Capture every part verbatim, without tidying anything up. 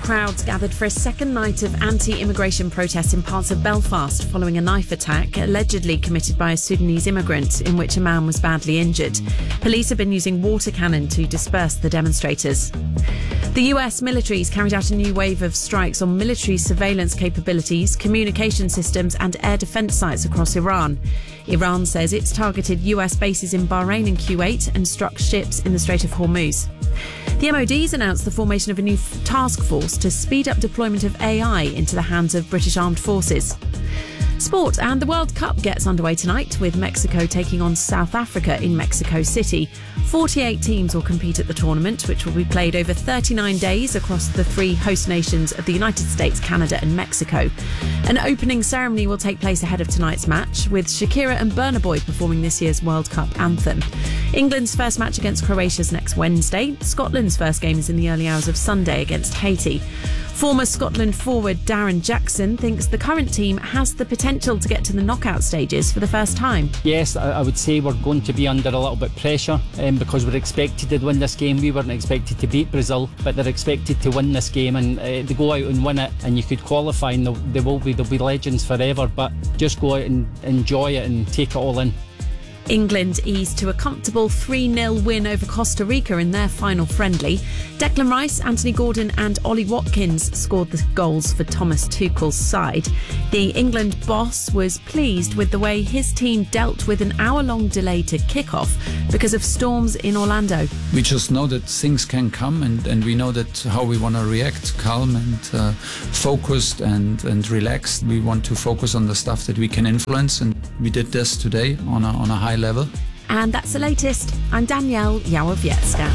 crowds gathered for a second night of anti-immigration protests in parts of Belfast following a knife attack allegedly committed by a Sudanese immigrant in which a man was badly injured. Police have been using water cannon to disperse the demonstrators. The U S military has carried out a new wave of strikes on military surveillance capabilities, communication systems and air defence sites across Iran. Iran says it's targeted U S bases in Bahrain and Kuwait and struck ships in the Strait of Hormuz. The M O D's announced the formation of a new f- task force to speed up deployment of A I into the hands of British armed forces. Sport, and the World Cup gets underway tonight with Mexico taking on South Africa in Mexico City. forty-eight teams will compete at the tournament, which will be played over thirty-nine days across the three host nations of the United States, Canada and Mexico. An opening ceremony will take place ahead of tonight's match, with Shakira and Burna Boy performing this year's World Cup anthem. England's first match against Croatia's next Wednesday. Scotland's first game is in the early hours of Sunday against Haiti. Former Scotland forward Darren Jackson thinks the current team has the potential to get to the knockout stages for the first time. Yes, I would say we're going to be under a little bit of pressure um, because we're expected to win this game. We weren't expected to beat Brazil, but they're expected to win this game, and uh, they go out and win it, and you could qualify and they will be, they'll be legends forever, but just go out and enjoy it and take it all in. England eased to a comfortable three nil win over Costa Rica in their final friendly. Declan Rice, Anthony Gordon and Ollie Watkins scored the goals for Thomas Tuchel's side. The England boss was pleased with the way his team dealt with an hour-long delay to kick-off because of storms in Orlando. We just know that things can come, and, and we know that how we want to react, calm and uh, focused and, and relaxed. We want to focus on the stuff that we can influence, and we did this today on a, on a high level. And that's the latest. I'm Danielle Yawowiecka.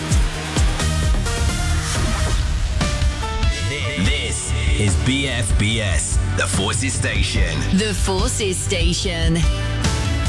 This is B F B S, the Forces Station. The Forces Station.